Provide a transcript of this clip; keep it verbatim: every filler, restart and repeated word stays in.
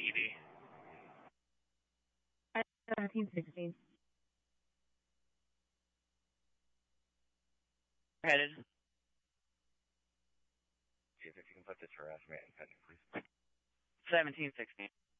Edie. seventeen sixteen. Headed. See if you can put this harassment in pending, please. seventeen sixteen.